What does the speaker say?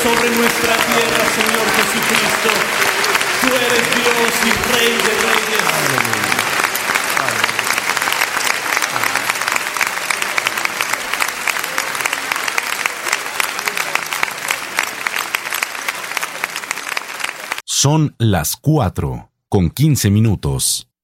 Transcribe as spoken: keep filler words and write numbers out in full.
sobre nuestra tierra, Señor Jesucristo. Tú eres Dios y Rey de reyes. Son las cuatro con quince minutos.